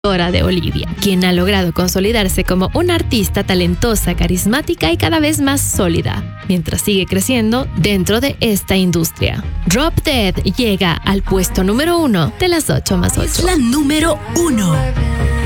de Olivia, quien ha logrado consolidarse como una artista talentosa, carismática y cada vez más sólida, mientras sigue creciendo dentro de esta industria. Drop Dead llega al puesto número 1 de las 8 más 8. Es la número 1.